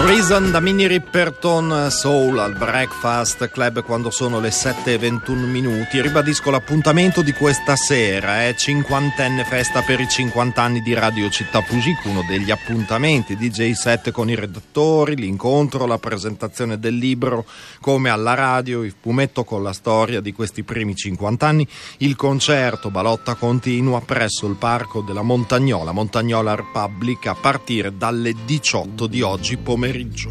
Reason da Minnie Riperton, Soul al Breakfast Club quando sono le 7:21. Ribadisco l'appuntamento di questa sera, 50enne festa per i 50 anni di Radio Città Fugic, uno degli appuntamenti, DJ set con i redattori, l'incontro, la presentazione del libro Come alla radio, il fumetto con la storia di questi primi 50 anni, il concerto Balotta Continua presso il Parco della Montagnola Republic a partire dalle 18 di oggi pomeriggio.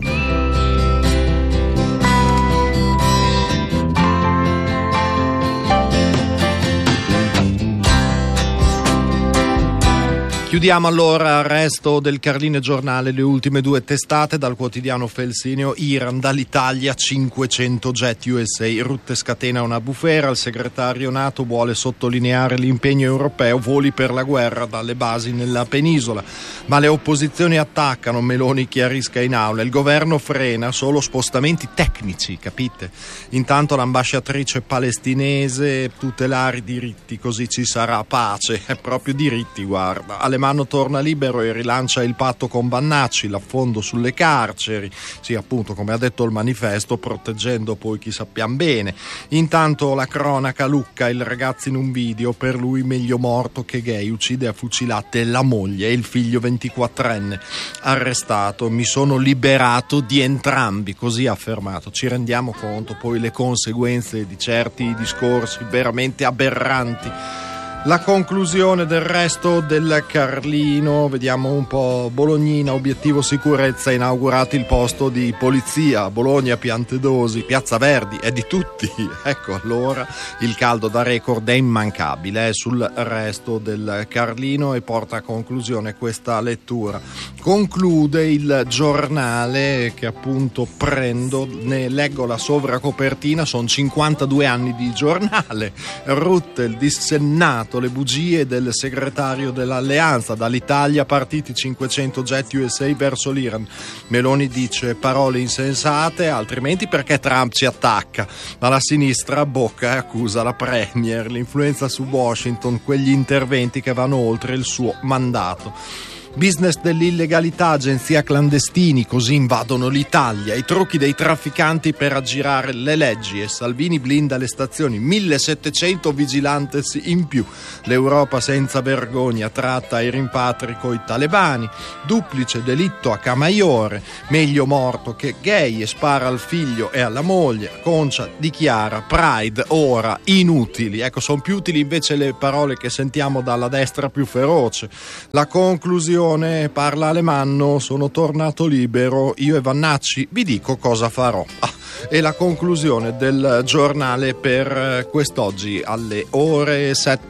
Chiudiamo allora il resto del Carlino Giornale, le ultime due testate dal quotidiano Felsineo. Iran dall'Italia 500 jet USA, Rutte scatena una bufera, il segretario NATO vuole sottolineare l'impegno europeo, voli per la guerra dalle basi nella penisola, ma le opposizioni attaccano, Meloni chiarisca in aula, il governo frena, solo spostamenti tecnici, capite? Intanto l'ambasciatrice palestinese, tutelare i diritti così ci sarà pace, è proprio diritti, guarda. Alemanno torna libero e rilancia il patto con Bannacci, l'affondo sulle carceri, sì appunto come ha detto il manifesto, proteggendo poi chi sappiamo bene. Intanto la cronaca, Lucca, il ragazzo in un video, per lui meglio morto che gay, uccide a fucilate la moglie e il figlio 24enne, arrestato, mi sono liberato di entrambi, così ha affermato. Ci rendiamo conto poi le conseguenze di certi discorsi veramente aberranti. La conclusione del resto del Carlino, vediamo un po'. Bolognina, obiettivo sicurezza, inaugurato il posto di polizia, Bologna, Piantedosi, Piazza Verdi, è di tutti. Ecco, allora il caldo da record è immancabile sul resto del Carlino e porta a conclusione questa lettura. Conclude il giornale che appunto prendo, ne leggo la sovracopertina, sono 52 anni di giornale, Rutte, il dissennato, le bugie del segretario dell'alleanza, dall'Italia partiti 500 jet USA verso l'Iran. Meloni dice parole insensate, altrimenti perché Trump ci attacca, ma la sinistra bocca e accusa la premier, l'influenza su Washington, quegli interventi che vanno oltre il suo mandato. Business dell'illegalità, agenzia clandestini, così invadono l'Italia, i trucchi dei trafficanti per aggirare le leggi e Salvini blinda le stazioni, 1700 vigilantes in più, l'Europa senza vergogna tratta i rimpatri coi talebani, duplice delitto a Camaiore, meglio morto che gay e spara al figlio e alla moglie, Concia dichiara Pride ora inutili, ecco sono più utili invece le parole che sentiamo dalla destra più feroce. La conclusione, parla Alemanno, sono tornato libero, io e Vannacci vi dico cosa farò. E la conclusione del giornale per quest'oggi alle ore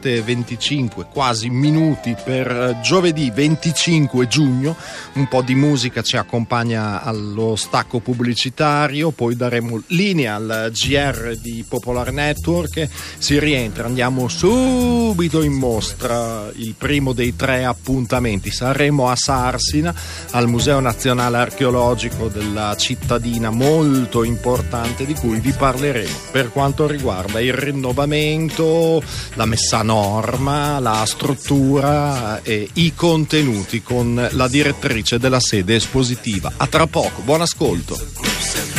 7:25, quasi minuti per giovedì 25 giugno. Un po' di musica ci accompagna allo stacco pubblicitario, poi daremo linea al GR di Popolar Network, si rientra, andiamo subito in mostra, il primo dei 3 appuntamenti. Saremo a Sarsina, al Museo Nazionale Archeologico della cittadina, molto importante, di cui vi parleremo per quanto riguarda il rinnovamento, la messa a norma, la struttura e i contenuti con la direttrice della sede espositiva. A tra poco, buon ascolto.